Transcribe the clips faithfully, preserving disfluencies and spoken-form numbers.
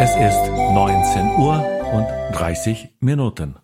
Es ist neunzehn Uhr und dreißig Minuten.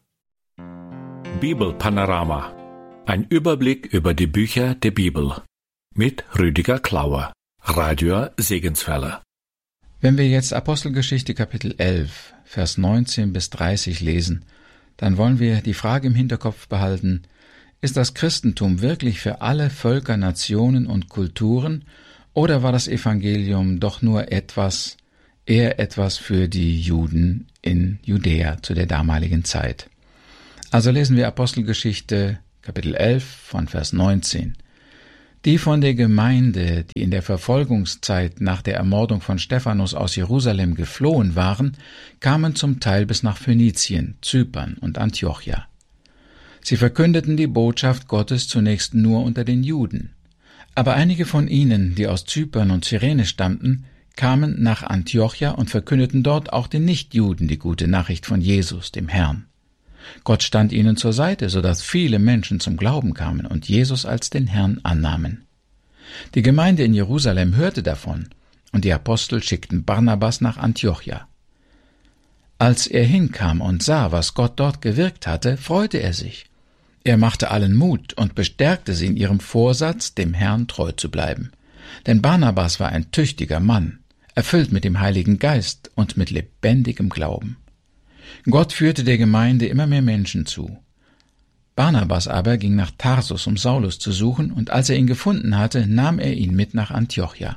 Bibelpanorama. Ein Überblick über die Bücher der Bibel. Mit Rüdiger Klauer, Radio Segenswelle. Wenn wir jetzt Apostelgeschichte Kapitel elf, Vers neunzehn bis dreißig lesen, dann wollen wir die Frage im Hinterkopf behalten: Ist das Christentum wirklich für alle Völker, Nationen und Kulturen, oder war das Evangelium doch nur etwas, eher etwas für die Juden in Judäa zu der damaligen Zeit? Also lesen wir Apostelgeschichte Kapitel elf von Vers neunzehn. Die von der Gemeinde, die in der Verfolgungszeit nach der Ermordung von Stephanus aus Jerusalem geflohen waren, kamen zum Teil bis nach Phönizien, Zypern und Antiochia. Sie verkündeten die Botschaft Gottes zunächst nur unter den Juden. Aber einige von ihnen, die aus Zypern und Cyrene stammten, kamen nach Antiochia und verkündeten dort auch den Nichtjuden die gute Nachricht von Jesus, dem Herrn. Gott stand ihnen zur Seite, so dass viele Menschen zum Glauben kamen und Jesus als den Herrn annahmen. Die Gemeinde in Jerusalem hörte davon, und die Apostel schickten Barnabas nach Antiochia. Als er hinkam und sah, was Gott dort gewirkt hatte, freute er sich. Er machte allen Mut und bestärkte sie in ihrem Vorsatz, dem Herrn treu zu bleiben. Denn Barnabas war ein tüchtiger Mann, erfüllt mit dem Heiligen Geist und mit lebendigem Glauben. Gott führte der Gemeinde immer mehr Menschen zu. Barnabas aber ging nach Tarsus, um Saulus zu suchen, und als er ihn gefunden hatte, nahm er ihn mit nach Antiochia.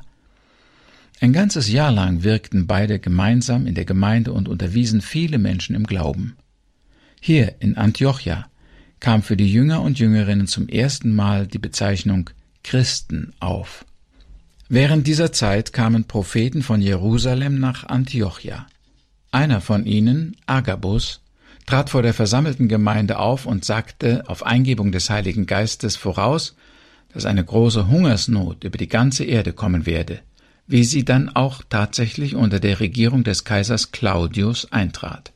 Ein ganzes Jahr lang wirkten beide gemeinsam in der Gemeinde und unterwiesen viele Menschen im Glauben. Hier in Antiochia kam für die Jünger und Jüngerinnen zum ersten Mal die Bezeichnung Christen auf. Während dieser Zeit kamen Propheten von Jerusalem nach Antiochia. Einer von ihnen, Agabus, trat vor der versammelten Gemeinde auf und sagte auf Eingebung des Heiligen Geistes voraus, dass eine große Hungersnot über die ganze Erde kommen werde, wie sie dann auch tatsächlich unter der Regierung des Kaisers Claudius eintrat.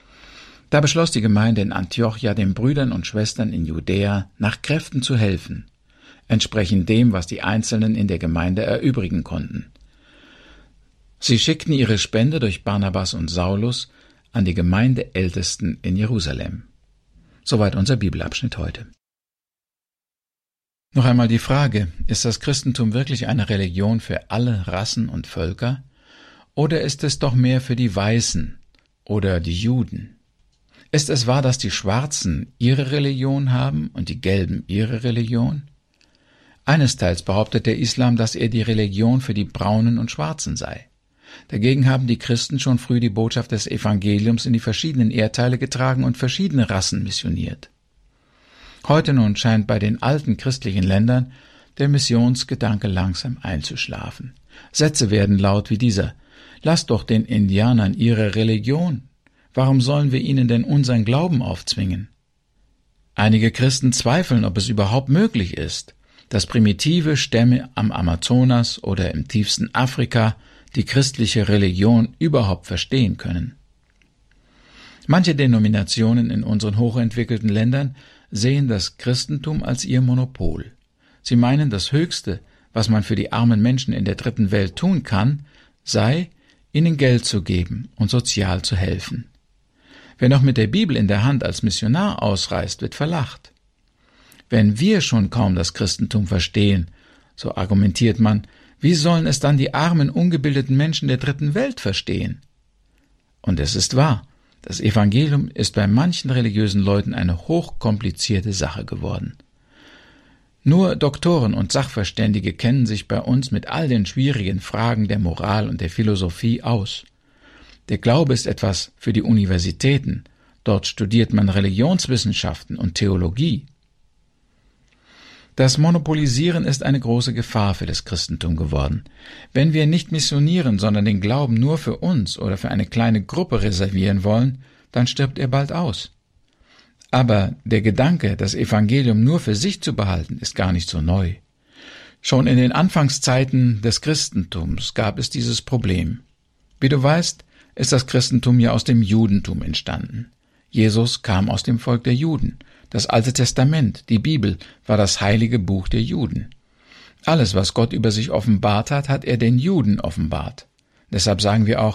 Da beschloss die Gemeinde in Antiochia, den Brüdern und Schwestern in Judäa nach Kräften zu helfen, entsprechend dem, was die Einzelnen in der Gemeinde erübrigen konnten. Sie schickten ihre Spende durch Barnabas und Saulus an die Gemeindeältesten in Jerusalem. Soweit unser Bibelabschnitt heute. Noch einmal die Frage: Ist das Christentum wirklich eine Religion für alle Rassen und Völker, oder ist es doch mehr für die Weißen oder die Juden? Ist es wahr, dass die Schwarzen ihre Religion haben und die Gelben ihre Religion? Einesteils behauptet der Islam, dass er die Religion für die Braunen und Schwarzen sei. Dagegen haben die Christen schon früh die Botschaft des Evangeliums in die verschiedenen Erdteile getragen und verschiedene Rassen missioniert. Heute nun scheint bei den alten christlichen Ländern der Missionsgedanke langsam einzuschlafen. Sätze werden laut wie dieser: Lasst doch den Indianern ihre Religion. Warum sollen wir ihnen denn unseren Glauben aufzwingen? Einige Christen zweifeln, ob es überhaupt möglich ist, dass primitive Stämme am Amazonas oder im tiefsten Afrika die christliche Religion überhaupt verstehen können. Manche Denominationen in unseren hochentwickelten Ländern sehen das Christentum als ihr Monopol. Sie meinen, das Höchste, was man für die armen Menschen in der dritten Welt tun kann, sei, ihnen Geld zu geben und sozial zu helfen. Wer noch mit der Bibel in der Hand als Missionar ausreist, wird verlacht. Wenn wir schon kaum das Christentum verstehen, so argumentiert man, wie sollen es dann die armen, ungebildeten Menschen der dritten Welt verstehen? Und es ist wahr, das Evangelium ist bei manchen religiösen Leuten eine hochkomplizierte Sache geworden. Nur Doktoren und Sachverständige kennen sich bei uns mit all den schwierigen Fragen der Moral und der Philosophie aus. Der Glaube ist etwas für die Universitäten. Dort studiert man Religionswissenschaften und Theologie. Das Monopolisieren ist eine große Gefahr für das Christentum geworden. Wenn wir nicht missionieren, sondern den Glauben nur für uns oder für eine kleine Gruppe reservieren wollen, dann stirbt er bald aus. Aber der Gedanke, das Evangelium nur für sich zu behalten, ist gar nicht so neu. Schon in den Anfangszeiten des Christentums gab es dieses Problem. Wie du weißt, ist das Christentum ja aus dem Judentum entstanden. Jesus kam aus dem Volk der Juden. Das Alte Testament, die Bibel, war das heilige Buch der Juden. Alles, was Gott über sich offenbart hat, hat er den Juden offenbart. Deshalb sagen wir auch,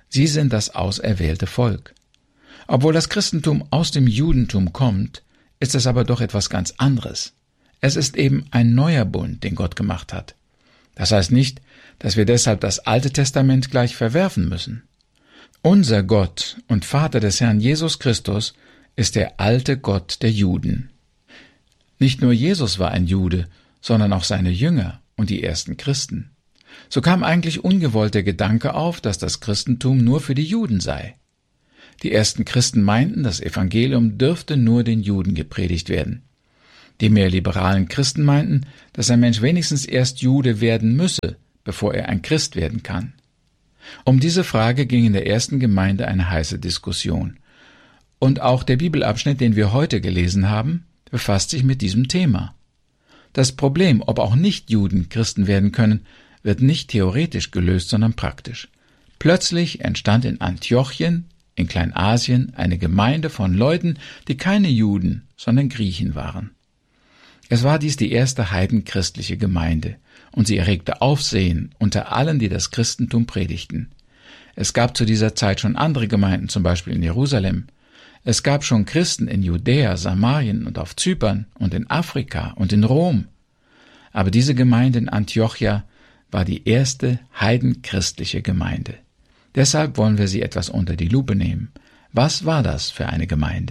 Sie sind das auserwählte Volk. Obwohl das Christentum aus dem Judentum kommt, ist es aber doch etwas ganz anderes. Es ist eben ein neuer Bund, den Gott gemacht hat. Das heißt nicht, dass wir deshalb das Alte Testament gleich verwerfen müssen. Unser Gott und Vater des Herrn Jesus Christus ist der alte Gott der Juden. Nicht nur Jesus war ein Jude, sondern auch seine Jünger und die ersten Christen. So kam eigentlich ungewollt der Gedanke auf, dass das Christentum nur für die Juden sei. Die ersten Christen meinten, das Evangelium dürfte nur den Juden gepredigt werden. Die mehr liberalen Christen meinten, dass ein Mensch wenigstens erst Jude werden müsse, bevor er ein Christ werden kann. Um diese Frage ging in der ersten Gemeinde eine heiße Diskussion. Und auch der Bibelabschnitt, den wir heute gelesen haben, befasst sich mit diesem Thema. Das Problem, ob auch Nichtjuden Christen werden können, wird nicht theoretisch gelöst, sondern praktisch. Plötzlich entstand in Antiochien, in Kleinasien, eine Gemeinde von Leuten, die keine Juden, sondern Griechen waren. Es war dies die erste heidenchristliche Gemeinde, und sie erregte Aufsehen unter allen, die das Christentum predigten. Es gab zu dieser Zeit schon andere Gemeinden, zum Beispiel in Jerusalem. Es gab schon Christen in Judäa, Samarien und auf Zypern und in Afrika und in Rom. Aber diese Gemeinde in Antiochia war die erste heidenchristliche Gemeinde. Deshalb wollen wir sie etwas unter die Lupe nehmen. Was war das für eine Gemeinde?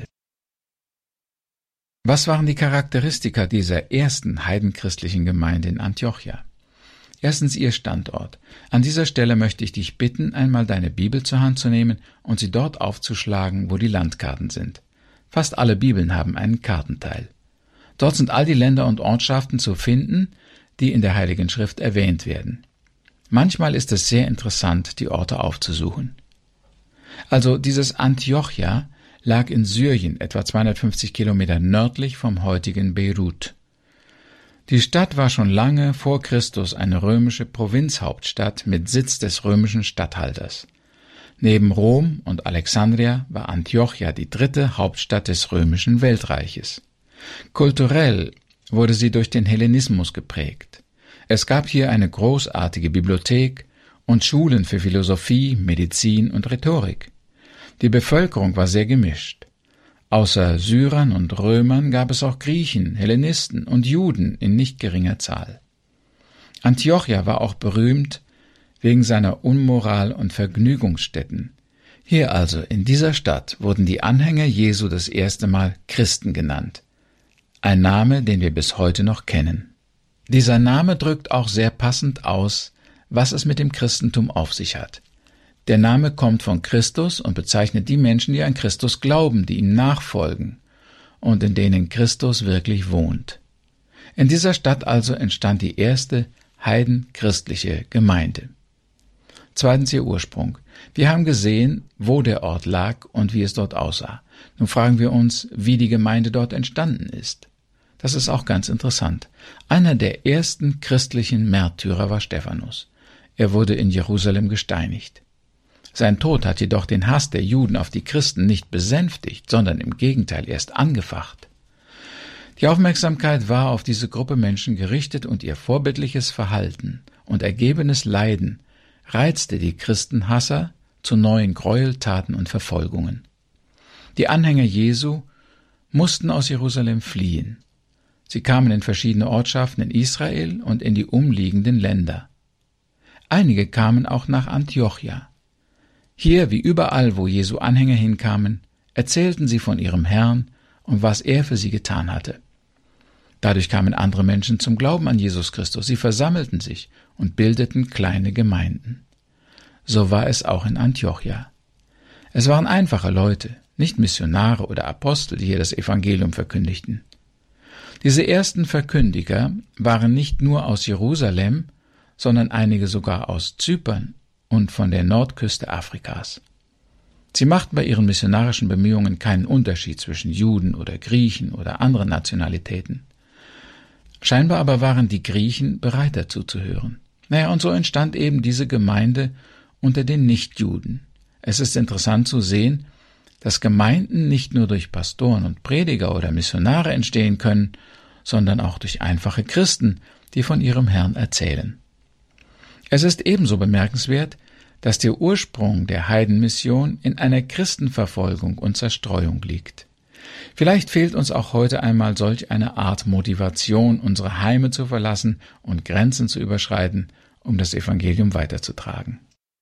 Was waren die Charakteristika dieser ersten heidenchristlichen Gemeinde in Antiochia? Erstens ihr Standort. An dieser Stelle möchte ich dich bitten, einmal deine Bibel zur Hand zu nehmen und sie dort aufzuschlagen, wo die Landkarten sind. Fast alle Bibeln haben einen Kartenteil. Dort sind all die Länder und Ortschaften zu finden, die in der Heiligen Schrift erwähnt werden. Manchmal ist es sehr interessant, die Orte aufzusuchen. Also dieses Antiochia lag in Syrien, etwa zweihundertfünfzig Kilometer nördlich vom heutigen Beirut. Die Stadt war schon lange vor Christus eine römische Provinzhauptstadt mit Sitz des römischen Statthalters. Neben Rom und Alexandria war Antiochia die dritte Hauptstadt des römischen Weltreiches. Kulturell wurde sie durch den Hellenismus geprägt. Es gab hier eine großartige Bibliothek und Schulen für Philosophie, Medizin und Rhetorik. Die Bevölkerung war sehr gemischt. Außer Syrern und Römern gab es auch Griechen, Hellenisten und Juden in nicht geringer Zahl. Antiochia war auch berühmt wegen seiner Unmoral und Vergnügungsstätten. Hier also, in dieser Stadt, wurden die Anhänger Jesu das erste Mal Christen genannt. Ein Name, den wir bis heute noch kennen. Dieser Name drückt auch sehr passend aus, was es mit dem Christentum auf sich hat. Der Name kommt von Christus und bezeichnet die Menschen, die an Christus glauben, die ihm nachfolgen und in denen Christus wirklich wohnt. In dieser Stadt also entstand die erste heidenchristliche Gemeinde. Zweitens ihr Ursprung. Wir haben gesehen, wo der Ort lag und wie es dort aussah. Nun fragen wir uns, wie die Gemeinde dort entstanden ist. Das ist auch ganz interessant. Einer der ersten christlichen Märtyrer war Stephanus. Er wurde in Jerusalem gesteinigt. Sein Tod hat jedoch den Hass der Juden auf die Christen nicht besänftigt, sondern im Gegenteil erst angefacht. Die Aufmerksamkeit war auf diese Gruppe Menschen gerichtet und ihr vorbildliches Verhalten und ergebenes Leiden reizte die Christenhasser zu neuen Gräueltaten und Verfolgungen. Die Anhänger Jesu mussten aus Jerusalem fliehen. Sie kamen in verschiedene Ortschaften in Israel und in die umliegenden Länder. Einige kamen auch nach Antiochia. Hier, wie überall, wo Jesu Anhänger hinkamen, erzählten sie von ihrem Herrn und was er für sie getan hatte. Dadurch kamen andere Menschen zum Glauben an Jesus Christus. Sie versammelten sich und bildeten kleine Gemeinden. So war es auch in Antiochia. Es waren einfache Leute, nicht Missionare oder Apostel, die hier das Evangelium verkündigten. Diese ersten Verkündiger waren nicht nur aus Jerusalem, sondern einige sogar aus Zypern und von der Nordküste Afrikas. Sie machten bei ihren missionarischen Bemühungen keinen Unterschied zwischen Juden oder Griechen oder anderen Nationalitäten. Scheinbar aber waren die Griechen bereit dazu zu hören. Naja, und so entstand eben diese Gemeinde unter den Nichtjuden. Es ist interessant zu sehen, dass Gemeinden nicht nur durch Pastoren und Prediger oder Missionare entstehen können, sondern auch durch einfache Christen, die von ihrem Herrn erzählen. Es ist ebenso bemerkenswert, dass der Ursprung der Heidenmission in einer Christenverfolgung und Zerstreuung liegt. Vielleicht fehlt uns auch heute einmal solch eine Art Motivation, unsere Heime zu verlassen und Grenzen zu überschreiten, um das Evangelium weiterzutragen.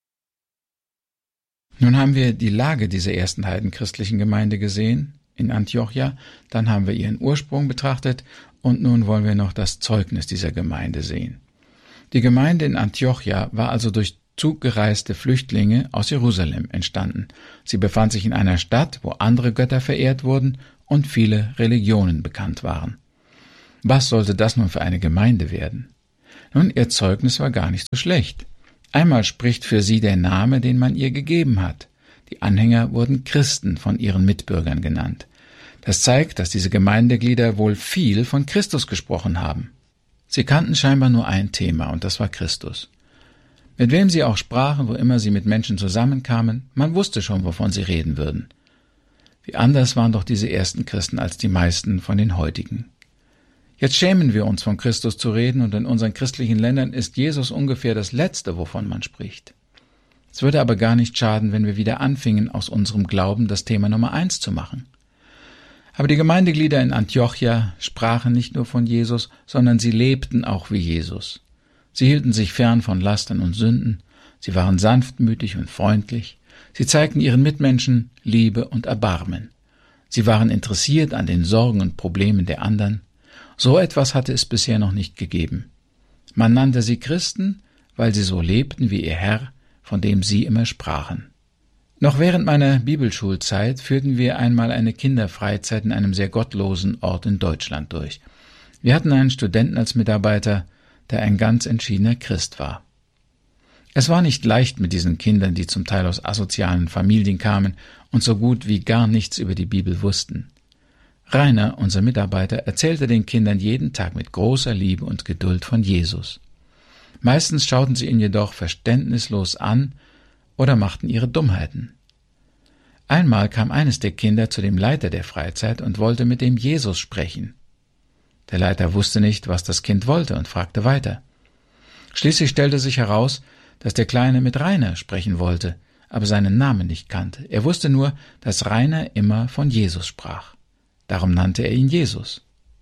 Nun haben wir die Lage dieser ersten heidenchristlichen Gemeinde gesehen, in Antiochia, dann haben wir ihren Ursprung betrachtet und nun wollen wir noch das Zeugnis dieser Gemeinde sehen. Die Gemeinde in Antiochia war also durch zugereiste Flüchtlinge aus Jerusalem entstanden. Sie befand sich in einer Stadt, wo andere Götter verehrt wurden und viele Religionen bekannt waren. Was sollte das nun für eine Gemeinde werden? Nun, ihr Zeugnis war gar nicht so schlecht. Einmal spricht für sie der Name, den man ihr gegeben hat. Die Anhänger wurden Christen von ihren Mitbürgern genannt. Das zeigt, dass diese Gemeindeglieder wohl viel von Christus gesprochen haben. Sie kannten scheinbar nur ein Thema, und das war Christus. Mit wem sie auch sprachen, wo immer sie mit Menschen zusammenkamen, man wusste schon, wovon sie reden würden. Wie anders waren doch diese ersten Christen als die meisten von den heutigen. Jetzt schämen wir uns, von Christus zu reden, und in unseren christlichen Ländern ist Jesus ungefähr das Letzte, wovon man spricht. Es würde aber gar nicht schaden, wenn wir wieder anfingen, aus unserem Glauben das Thema Nummer eins zu machen. Aber die Gemeindeglieder in Antiochia sprachen nicht nur von Jesus, sondern sie lebten auch wie Jesus. Sie hielten sich fern von Lastern und Sünden, sie waren sanftmütig und freundlich, sie zeigten ihren Mitmenschen Liebe und Erbarmen. Sie waren interessiert an den Sorgen und Problemen der anderen. So etwas hatte es bisher noch nicht gegeben. Man nannte sie Christen, weil sie so lebten wie ihr Herr, von dem sie immer sprachen. Noch während meiner Bibelschulzeit führten wir einmal eine Kinderfreizeit in einem sehr gottlosen Ort in Deutschland durch. Wir hatten einen Studenten als Mitarbeiter, der ein ganz entschiedener Christ war. Es war nicht leicht mit diesen Kindern, die zum Teil aus asozialen Familien kamen und so gut wie gar nichts über die Bibel wussten. Rainer, unser Mitarbeiter, erzählte den Kindern jeden Tag mit großer Liebe und Geduld von Jesus. Meistens schauten sie ihn jedoch verständnislos an oder machten ihre Dummheiten. Einmal kam eines der Kinder zu dem Leiter der Freizeit und wollte mit dem Jesus sprechen. Der Leiter wusste nicht, was das Kind wollte, und fragte weiter. Schließlich stellte sich heraus, dass der Kleine mit Rainer sprechen wollte, aber seinen Namen nicht kannte. Er wusste nur, dass Rainer immer von Jesus sprach. Darum nannte er ihn Jesus.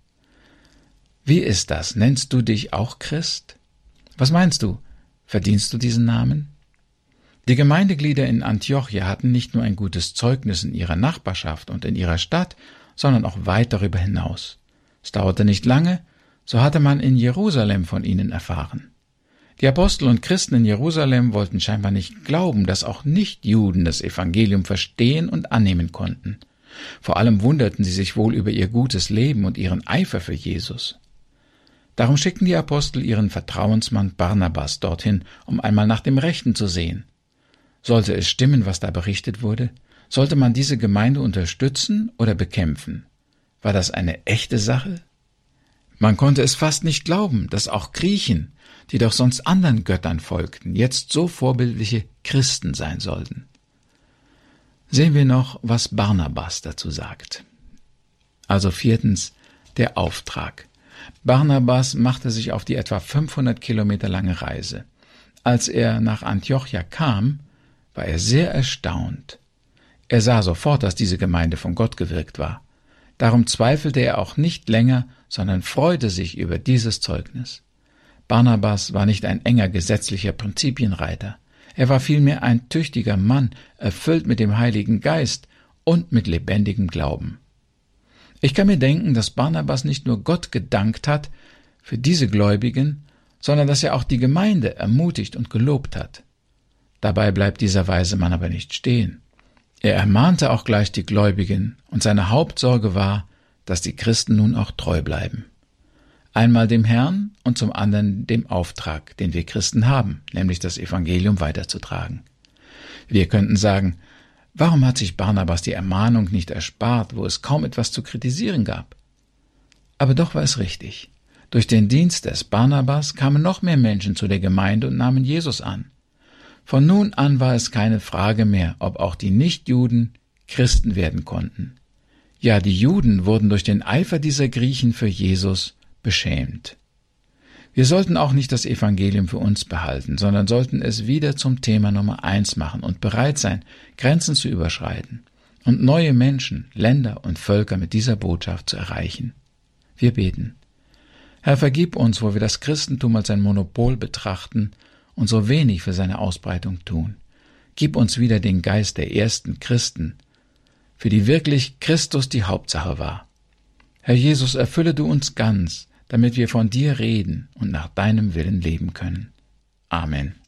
Wie ist das? Nennst du dich auch Christ? Was meinst du? Verdienst du diesen Namen? Die Gemeindeglieder in Antiochia hatten nicht nur ein gutes Zeugnis in ihrer Nachbarschaft und in ihrer Stadt, sondern auch weit darüber hinaus. Es dauerte nicht lange, so hatte man in Jerusalem von ihnen erfahren. Die Apostel und Christen in Jerusalem wollten scheinbar nicht glauben, dass auch Nichtjuden das Evangelium verstehen und annehmen konnten. Vor allem wunderten sie sich wohl über ihr gutes Leben und ihren Eifer für Jesus. Darum schickten die Apostel ihren Vertrauensmann Barnabas dorthin, um einmal nach dem Rechten zu sehen. Sollte es stimmen, was da berichtet wurde? Sollte man diese Gemeinde unterstützen oder bekämpfen? War das eine echte Sache? Man konnte es fast nicht glauben, dass auch Griechen, die doch sonst anderen Göttern folgten, jetzt so vorbildliche Christen sein sollten. Sehen wir noch, was Barnabas dazu sagt. Also viertens, der Auftrag. Barnabas machte sich auf die etwa fünfhundert Kilometer lange Reise. Als er nach Antiochia kam, war er sehr erstaunt. Er sah sofort, dass diese Gemeinde von Gott gewirkt war. Darum zweifelte er auch nicht länger, sondern freute sich über dieses Zeugnis. Barnabas war nicht ein enger gesetzlicher Prinzipienreiter. Er war vielmehr ein tüchtiger Mann, erfüllt mit dem Heiligen Geist und mit lebendigem Glauben. Ich kann mir denken, dass Barnabas nicht nur Gott gedankt hat für diese Gläubigen, sondern dass er auch die Gemeinde ermutigt und gelobt hat. Dabei bleibt dieser weise Mann aber nicht stehen. Er ermahnte auch gleich die Gläubigen, und seine Hauptsorge war, dass die Christen nun auch treu bleiben. Einmal dem Herrn und zum anderen dem Auftrag, den wir Christen haben, nämlich das Evangelium weiterzutragen. Wir könnten sagen, warum hat sich Barnabas die Ermahnung nicht erspart, wo es kaum etwas zu kritisieren gab? Aber doch war es richtig. Durch den Dienst des Barnabas kamen noch mehr Menschen zu der Gemeinde und nahmen Jesus an. Von nun an war es keine Frage mehr, ob auch die Nichtjuden Christen werden konnten. Ja, die Juden wurden durch den Eifer dieser Griechen für Jesus beschämt. Wir sollten auch nicht das Evangelium für uns behalten, sondern sollten es wieder zum Thema Nummer eins machen und bereit sein, Grenzen zu überschreiten und neue Menschen, Länder und Völker mit dieser Botschaft zu erreichen. Wir beten. Herr, vergib uns, wo wir das Christentum als ein Monopol betrachten und so wenig für seine Ausbreitung tun. Gib uns wieder den Geist der ersten Christen, für die wirklich Christus die Hauptsache war. Herr Jesus, erfülle du uns ganz, damit wir von dir reden und nach deinem Willen leben können. Amen.